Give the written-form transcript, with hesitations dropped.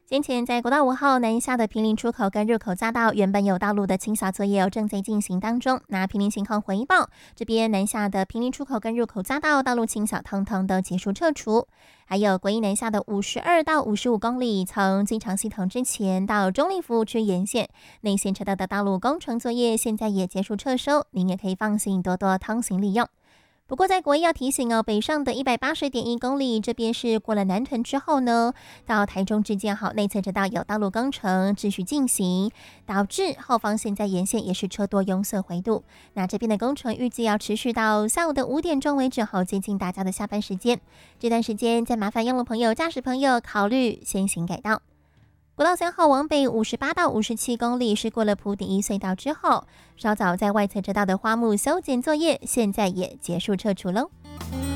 先前在国道5号南下的坪林出口跟入口匝道原本有道路的清扫作业正在进行当中。那坪林情况回报，这边南下的坪林出口跟入口匝道道路清扫通通都结束撤除。还有国一南下的52到55公里，从机场系统之前到中立服务区沿线内线车道的道路工程作业现在也结束撤收，您也可以放心多多通行利用。不过在国一要提醒哦，北上的180.1公里这边是过了南屯之后呢，到台中之间内侧车道有道路工程继续进行，导致后方现在沿线也是车多拥塞回堵。那这边的工程预计要持续到下午的5点钟为止，接近大家的下班时间。这段时间再麻烦用路朋友、驾驶朋友考虑先行改道。国道3号往北58到57公里是过了埔顶一隧道之后，稍早在外侧车道的花木修剪作业现在也结束撤除喽。